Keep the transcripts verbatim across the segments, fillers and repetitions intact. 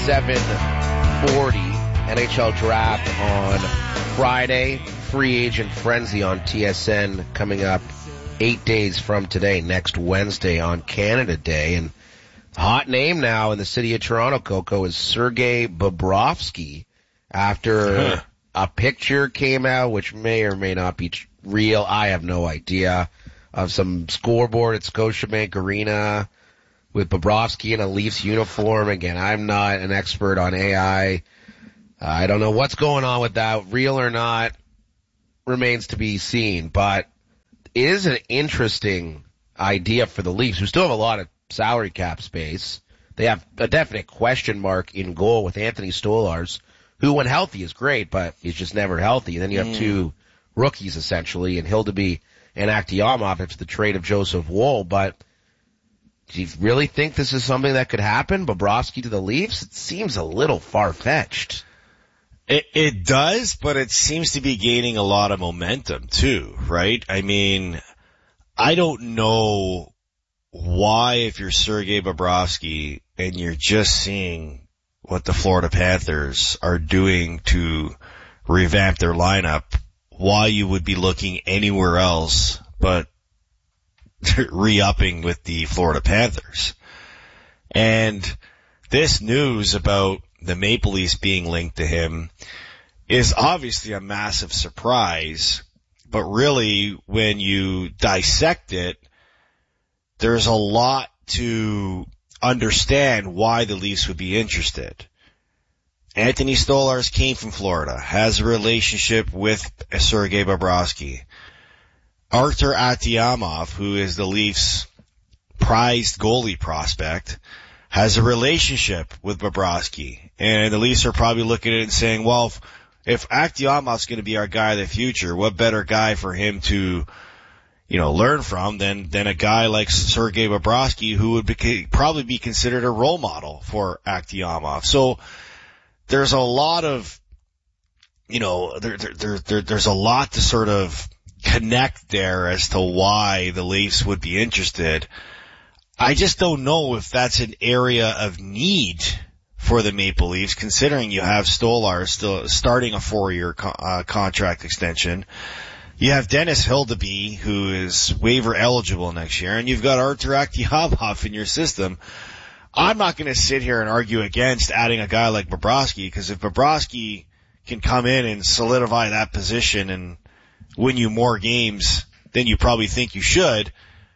seven forty. N H L Draft on Friday. Free agent frenzy on T S N coming up eight days from today, next Wednesday on Canada Day. And the hot name now in the city of Toronto, Coco, is Sergei Bobrovsky. After a picture came out, which may or may not be real, I have no idea, of some scoreboard at Scotiabank Arena with Bobrovsky in a Leafs uniform. Again, I'm not an expert on A I. Uh, I don't know what's going on with that, real or not, remains to be seen. But it is an interesting idea for the Leafs, who still have a lot of salary cap space. They have a definite question mark in goal with Anthony Stolarz, who when healthy is great, but he's just never healthy. And then you have mm. two rookies, essentially, and Hildeby and Akhtiamov. It's the trade of Joseph Woll. But do you really think this is something that could happen? Bobrovsky to the Leafs? It seems a little far-fetched. It, it does, but it seems to be gaining a lot of momentum too, right? I mean, I don't know why, if you're Sergei Bobrovsky and you're just seeing what the Florida Panthers are doing to revamp their lineup, why you would be looking anywhere else but re-upping with the Florida Panthers. And this news about the Maple Leafs being linked to him is obviously a massive surprise, but really when you dissect it, there's a lot to understand why the Leafs would be interested. Anthony Stolarz came from Florida, has a relationship with Sergei Bobrovsky. Arthur Akhtiamov, who is the Leafs' prized goalie prospect, has a relationship with Bobrovsky. And the Leafs are probably looking at it and saying, well, if, if Akhtiamov's going to be our guy of the future, what better guy for him to, you know, learn from than, than a guy like Sergei Bobrovsky, who would be, probably be considered a role model for Akhtiamov. So there's a lot of, you know, there, there, there, there's a lot to sort of connect there as to why the Leafs would be interested. I just don't know if that's an area of need for the Maple Leafs, considering you have Stolarz still starting a four-year co- uh, contract extension. You have Dennis Hildeby, who is waiver eligible next year, and you've got Arthur Akhtiamov in your system. I'm not going to sit here and argue against adding a guy like Bobrovsky, because if Bobrovsky can come in and solidify that position and win you more games than you probably think you should,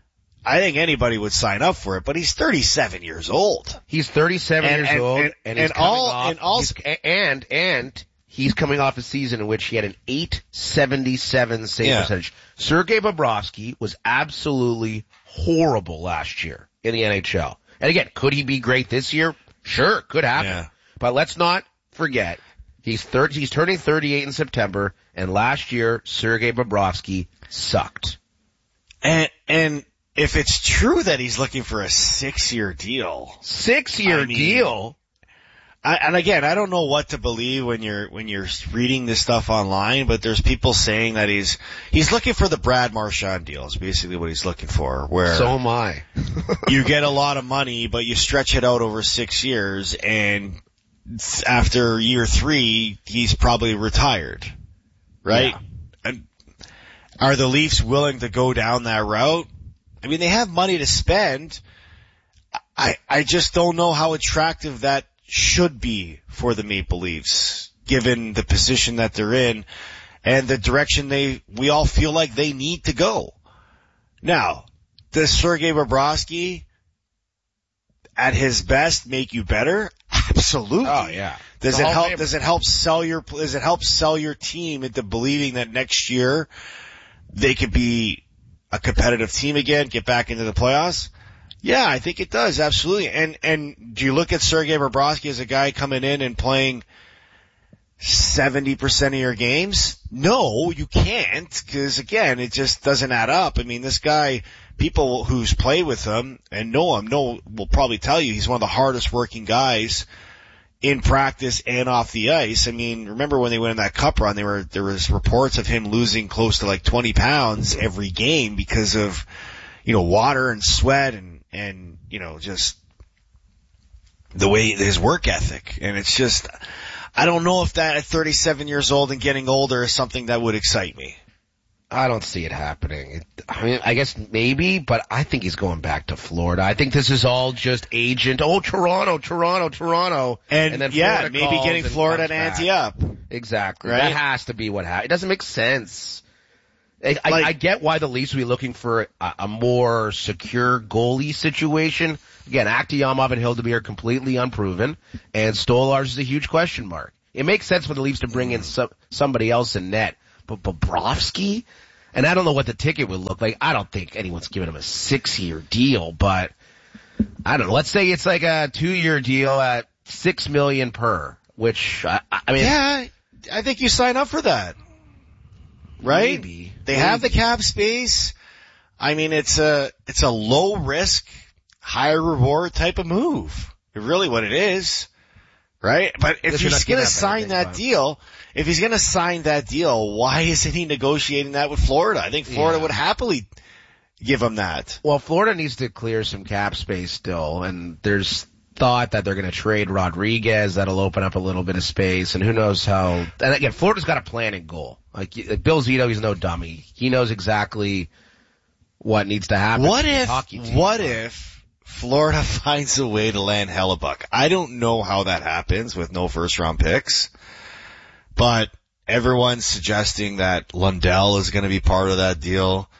I think anybody would sign up for it, but he's thirty-seven years old. He's thirty-seven and, years and, old, and, and, he's and coming all, off, and also, he's, and, and he's coming off a season in which he had an eight seventy-seven save yeah. percentage. Sergei Bobrovsky was absolutely horrible last year in the N H L. And again, could he be great this year? Sure, could happen. Yeah. But let's not forget, he's thirty, he's turning thirty-eight in September, and last year, Sergei Bobrovsky sucked. And, and, if it's true that he's looking for a six-year deal. Six-year I mean, deal? I, and again, I don't know what to believe when you're, when you're reading this stuff online, but there's people saying that he's, he's looking for the Brad Marchand deal is basically what he's looking for, where. So am I. You get a lot of money, but you stretch it out over six years, and after year three, he's probably retired. Right? Yeah. And are the Leafs willing to go down that route? I mean, they have money to spend. I, I just don't know how attractive that should be for the Maple Leafs, given the position that they're in and the direction they, we all feel like they need to go. Now, does Sergei Bobrovsky at his best make you better? Absolutely. Oh yeah. Does it help, does it help sell your, does it help sell your team into believing that next year they could be a competitive team again, get back into the playoffs? Yeah, I think it does, absolutely. And and do you look at Sergei Bobrovsky as a guy coming in and playing seventy percent of your games? No, you can't, because again, it just doesn't add up. I mean, this guy, people who's played with him and know him, know will probably tell you he's one of the hardest working guys in practice and off the ice. I mean, remember when they went in that cup run, there were, there was reports of him losing close to like twenty pounds every game because of, you know, water and sweat and, and, you know, just the way his work ethic. And it's just, I don't know if that at thirty-seven years old and getting older is something that would excite me. I don't see it happening. It, I mean, I guess maybe, but I think he's going back to Florida. I think this is all just agent. Oh, Toronto, Toronto, Toronto. And, and then yeah, Florida maybe getting Florida and ante up. Exactly. Right? That has to be what happened. It doesn't make sense. I, like, I, I get why the Leafs would be looking for a, a more secure goalie situation. Again, Aktiyamov and Hildeby are completely unproven, and Stolarz is a huge question mark. It makes sense for the Leafs to bring in some, somebody else in net. But Bobrovsky? And I don't know what the ticket would look like. I don't think anyone's giving him a six-year deal, but I don't know. Let's say it's like a two-year deal at six million per, which I, I mean, yeah, I think you sign up for that, right? Maybe they maybe. have the cap space. I mean, it's a it's a low risk, high reward type of move. It's really what it is, right? But if he's going to sign that deal. If he's going to sign that deal, why isn't he negotiating that with Florida? I think Florida yeah. would happily give him that. Well, Florida needs to clear some cap space still, and there's thought that they're going to trade Rodriguez. That'll open up a little bit of space, and who knows how. And again, Florida's got a plan and goal. Like, like Bill Zito, he's no dummy. He knows exactly what needs to happen. What if? What if Florida finds a way to land Hellebuck? I don't know how that happens with no first round picks. But everyone's suggesting that Lundell is going to be part of that deal.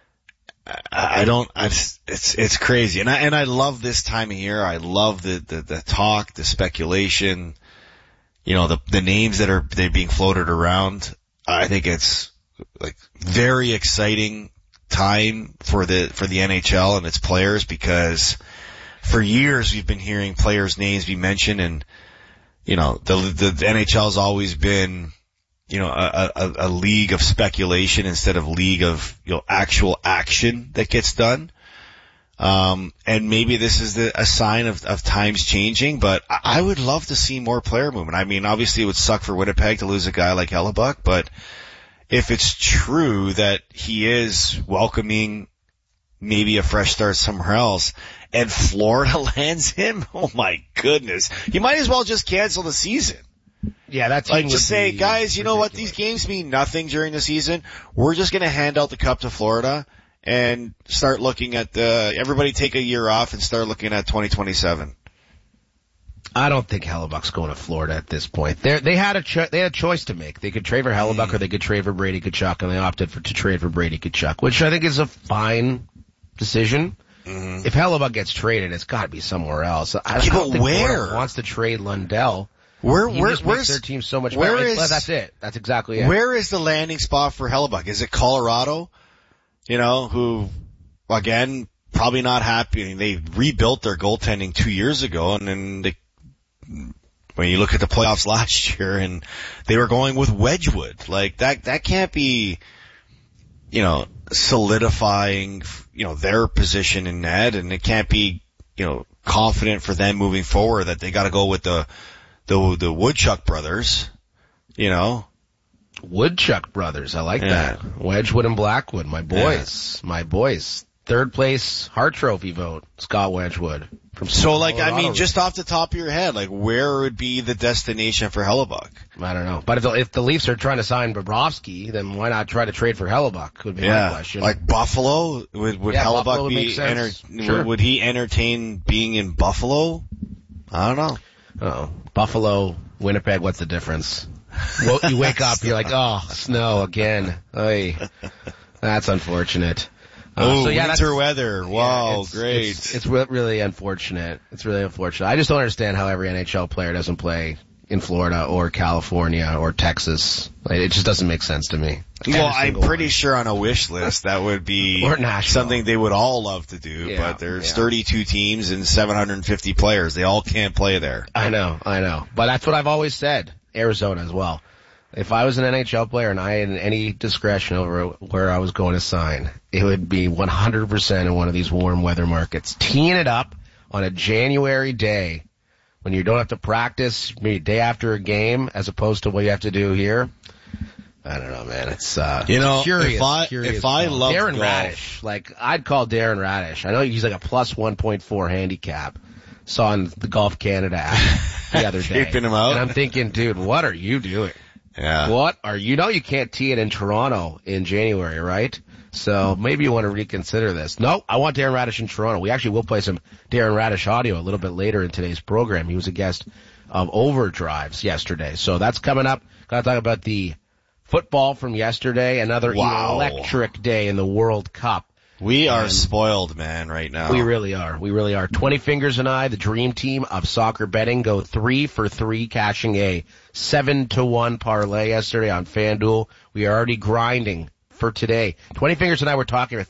I, I don't, I just, it's, it's crazy. And I, and I love this time of year. I love the, the, the talk, the speculation, you know, the, the names that are, they're being floated around. I think it's like very exciting time for the, for the N H L and its players, because for years we've been hearing players' names be mentioned, and you know, the, the, the N H L has always been, you know, a, a, a league of speculation instead of league of, you know, actual action that gets done. Um, and maybe this is the, a sign of, of times changing, but I, I would love to see more player movement. I mean, obviously it would suck for Winnipeg to lose a guy like Hellebuck, but if it's true that he is welcoming maybe a fresh start somewhere else, and Florida lands him, oh my goodness. You might as well just cancel the season. Yeah, that's like just say, guys, you ridiculous. know what? These games mean nothing during the season. We're just going to hand out the cup to Florida and start looking at the, everybody take a year off and start looking at twenty twenty-seven. I don't think Hellebuck's going to Florida at this point. They they had a cho- they had a choice to make. They could trade for Hellebuck mm. or they could trade for Brady Tkachuk, and they opted for to trade for Brady Tkachuk, which I think is a fine decision. Mm-hmm. If Hellebuck gets traded, it's got to be somewhere else. I, yeah, I don't but think where Florida wants to trade Lundell. Where, he where, just where's makes their team so much where better. Is, well, that's it. That's exactly it. Where is the landing spot for Hellebuck? Is it Colorado? You know, who again probably not happy. I mean, they rebuilt their goaltending two years ago, and then they, when you look at the playoffs last year, and they were going with Wedgwood. Like that, that can't be, you know, solidifying, you know, their position in net, and it can't be, you know, confident for them moving forward that they got to go with the the the Woodchuck brothers, you know. Woodchuck brothers, I like yeah. that. Wedgwood and Blackwood, my boys, yeah. my boys. Third place Hart Trophy vote, Scott Wedgwood. From so, like, Colorado. I mean, just off the top of your head, like, where would be the destination for Hellebuck? I don't know. But if the, if the Leafs are trying to sign Bobrovsky, then why not try to trade for Hellebuck? Would be yeah. my question. Like Buffalo, would would yeah, Hellebuck Buffalo be? Enter, sure. would, would he entertain being in Buffalo? I don't know. Oh, Buffalo, Winnipeg. What's the difference? Well, you wake up, you're like, oh, snow again. Oy. That's unfortunate. Uh, oh, so yeah, winter weather. Wow, yeah, it's, great. It's, it's really unfortunate. It's really unfortunate. I just don't understand how every N H L player doesn't play in Florida or California or Texas. Like, it just doesn't make sense to me. Well, I'm pretty one. sure on a wish list that would be or something they would all love to do, yeah, but there's yeah. thirty-two teams and seven hundred fifty players. They all can't play there. I know, I know. But that's what I've always said. Arizona as well. If I was an N H L player and I had any discretion over where I was going to sign, it would be one hundred percent in one of these warm weather markets. Teeing it up on a January day when you don't have to practice maybe day after a game as opposed to what you have to do here. I don't know, man. It's, uh, you know, curious, if I, curious if I love Darren golf. Radish, like, I'd call Darren Radish. I know he's like a plus one point four handicap. saw on the Golf Canada app the other day. Keeping him out? And I'm thinking, dude, what are you doing? Yeah. What are you know you can't tee it in Toronto in January, right? So maybe you want to reconsider this. No, I want Darren Radish in Toronto. We actually will play some Darren Radish audio a little bit later in today's program. He was a guest of Overdrives yesterday. So that's coming up. Gotta talk about the football from yesterday. Another Wow. electric day in the World Cup. We are And spoiled, man, right now. We really are. We really are. Twenty Fingers and I, the dream team of soccer betting, go three for three, cashing a seven to one parlay yesterday on FanDuel. We are already grinding for today. Twenty Fingers and I were talking